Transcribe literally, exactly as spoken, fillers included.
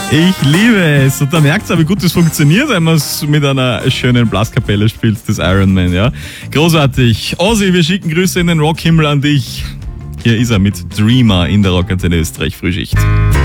Ich liebe es. Und da merkt ihr, wie gut das funktioniert, wenn man es mit einer schönen Blaskapelle spielt, das Iron Man, ja. Großartig. Ozzy, wir schicken Grüße in den Rockhimmel an dich. Hier ist er mit Dreamer in der Rockantenne Österreich Frühschicht.